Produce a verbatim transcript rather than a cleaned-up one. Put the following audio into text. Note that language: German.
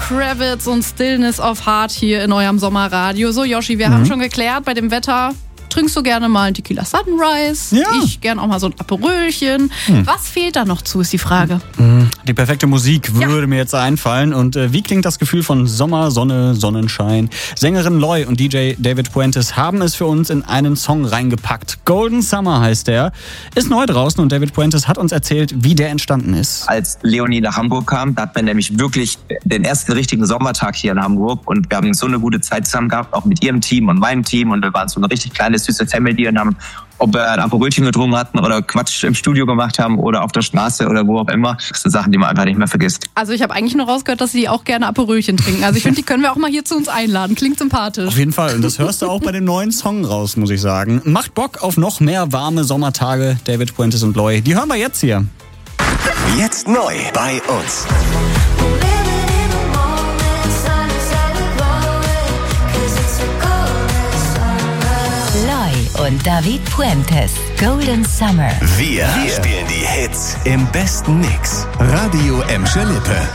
Kravitz und Stillness of Heart hier in eurem Sommerradio. So, Yoshi, wir mhm. haben schon geklärt, bei dem Wetter trinkst du gerne mal einen Tequila Sunrise. Ja. Ich gern auch mal so ein Aperölchen. Hm. Was fehlt da noch zu, ist die Frage. Die perfekte Musik würde ja. mir jetzt einfallen. Und äh, wie klingt das Gefühl von Sommer, Sonne, Sonnenschein? Sängerin Loy und D J David Puentes haben es für uns in einen Song reingepackt. Golden Summer heißt der. Ist neu draußen und David Puentes hat uns erzählt, wie der entstanden ist. Als Leonie nach Hamburg kam, da hat man nämlich wirklich den ersten richtigen Sommertag hier in Hamburg. Und wir haben so eine gute Zeit zusammen gehabt, auch mit ihrem Team und meinem Team. Und wir waren so eine richtig kleine, süße Family und haben, ob wir ein Aperolchen getrunken hatten oder Quatsch im Studio gemacht haben oder auf der Straße oder wo auch immer. Das sind Sachen, die man einfach nicht mehr vergisst. Also ich habe eigentlich nur rausgehört, dass sie auch gerne Aperolchen trinken. Also ich finde, die können wir auch mal hier zu uns einladen. Klingt sympathisch. Auf jeden Fall. Und das hörst du auch bei dem neuen Song raus, muss ich sagen. Macht Bock auf noch mehr warme Sommertage. David Puentes und Loy. Die hören wir jetzt hier. Jetzt neu bei uns. Loy und David Puentes. Golden Summer. Wir, Wir spielen die Hits im besten Mix. Radio Emscher Lippe.